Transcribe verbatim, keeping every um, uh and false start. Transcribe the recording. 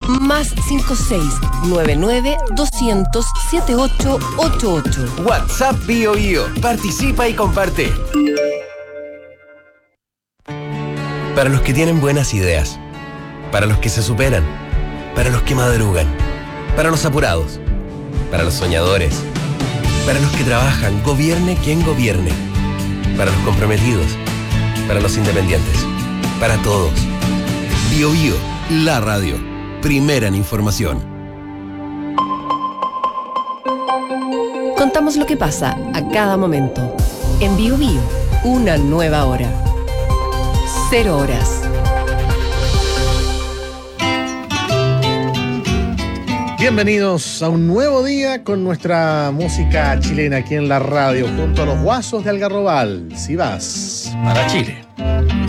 Más cinco seis nueve nueve doscientos setenta y ocho ochenta y ocho. WhatsApp BioBio. Participa y comparte. Para los que tienen buenas ideas, para los que se superan, para los que madrugan, para los apurados, para los soñadores, para los que trabajan, gobierne quien gobierne, para los comprometidos, para los independientes, para todos. BioBio, la radio, primera en información. Contamos lo que pasa a cada momento. En BioBio, una nueva hora. Cero horas. Bienvenidos a un nuevo día con nuestra música chilena aquí en la radio, junto a los Guasos de Algarrobal. Si vas para Chile.